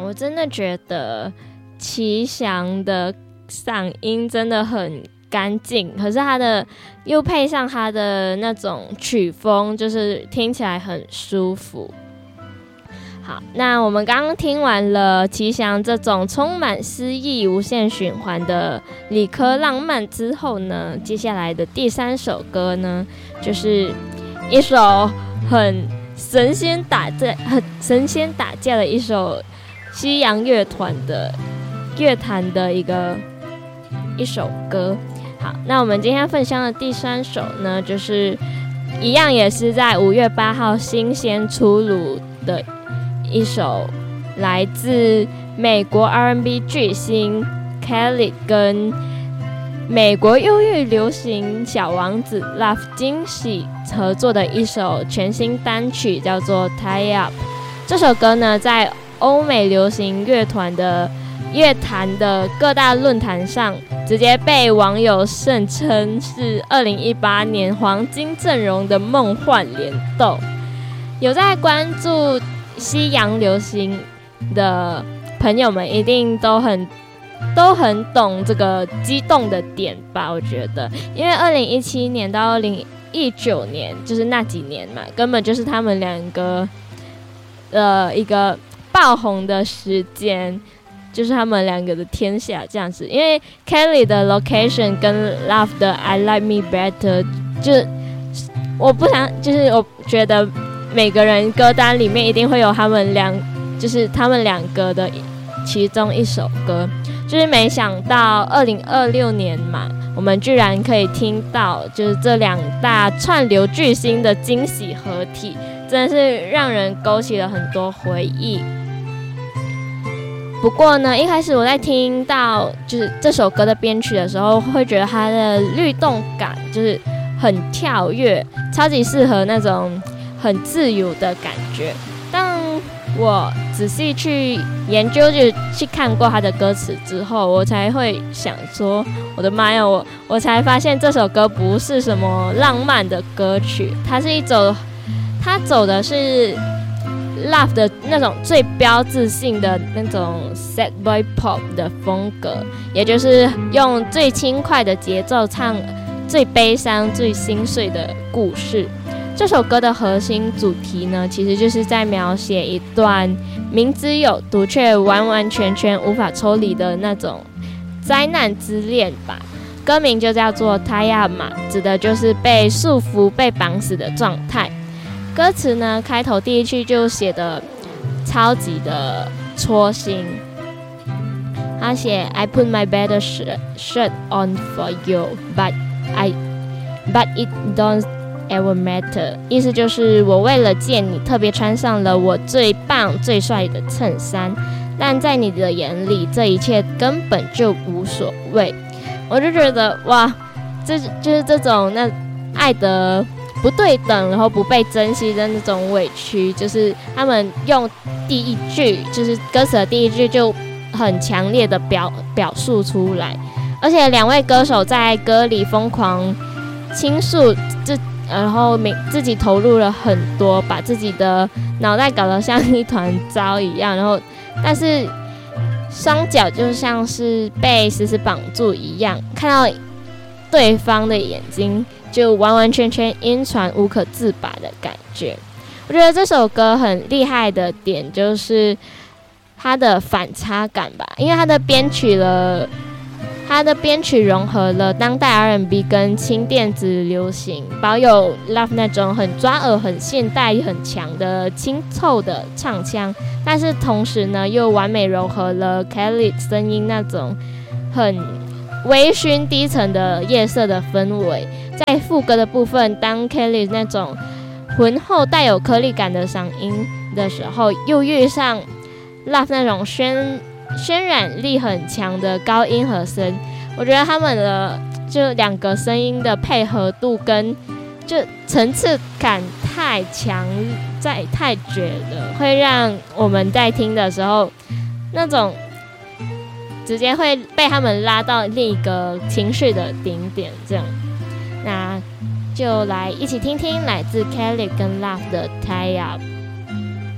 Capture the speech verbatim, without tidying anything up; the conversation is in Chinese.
我真的觉得齐翔的嗓音真的很干净，可是他的又配上他的那种曲风，就是听起来很舒服。好，那我们刚刚听完了齐翔这种充满诗意、无限循环的理科浪漫之后呢，接下来的第三首歌呢，就是一首很神仙打架、很神仙打架的一首西洋乐团的乐坛的一个一首歌。好，那我们今天分享的第三首呢，就是一样也是在五月八号新鲜出炉的一首来自美国 R and B 巨星 Kelly 跟美国忧郁流行小王子 Love 惊喜合作的一首全新单曲，叫做 Tie Up。 这首歌呢，在欧美流行乐团的乐坛的各大论坛上，直接被网友盛称是二零一八年黄金阵容的梦幻联动。有在关注西洋流行的朋友们一定都很都很懂这个激动的点吧，我觉得，因为二零一七年到二零一九年就是那几年嘛，根本就是他们两个呃一个爆红的时间，就是他们两个的天下这样子。因为 Kelly 的 Location 跟 Love 的 I Like Me Better， 就我不想，就是我觉得每个人歌单里面一定会有他们两，就是他们两个的其中一首歌。就是没想到二零二六年嘛，我们居然可以听到就是这两大串流巨星的惊喜合体，真的是让人勾起了很多回忆。不过呢，一开始我在听到就是这首歌的编曲的时候，会觉得它的律动感就是很跳跃，超级适合那种很自由的感觉。但我仔细去研究，就去看过他的歌词之后，我才会想说，我的妈呀，我我才发现这首歌不是什么浪漫的歌曲，它是一首，它走的是 Love 的那种最标志性的那种 sad boy pop 的风格，也就是用最轻快的节奏唱最悲伤、最心碎的故事。这首歌的核心主题呢，其实就是在描写一段明知有毒却完完全全无法抽离的那种灾难之恋吧。歌名就叫做 Tie Up 嘛，指的就是被束缚、被绑死的状态。歌词呢，开头第一句就写的超级的戳心。他写 I put my better shirt on for you, but I, but it don't.Ever matter， 意思就是我为了见你特别穿上了我最棒最帅的衬衫，但在你的眼里这一切根本就无所谓。我就觉得哇，这就是这种那爱的不对等，然后不被珍惜的那种委屈，就是他们用第一句，就是歌词的第一句就很强烈的表表述出来，而且两位歌手在歌里疯狂倾诉这。然后自己投入了很多，把自己的脑袋搞得像一团糟一样，然后但是双脚就像是被死死绑住一样，看到对方的眼睛就完完全全晕船无可自拔的感觉。我觉得这首歌很厉害的点就是它的反差感吧，因为它的编曲了它的编曲融合了当代 R and B 跟轻电子流行，保有 Love 那种很抓耳、很现代、很强的轻凑的唱腔，但是同时呢，又完美融合了 Kelly 声音那种很微醺低沉的夜色的氛围。在副歌的部分，当 Kelly 那种浑厚带有颗粒感的嗓音的时候，又遇上 Love 那种渲渲染力很强的高音和声，我觉得他们的就两个声音的配合度跟就层次感太强，在太绝了，会让我们在听的时候那种直接会被他们拉到另一个情绪的顶点。这样，那就来一起听听来自 Kelly 跟 Love 的 Tie Up。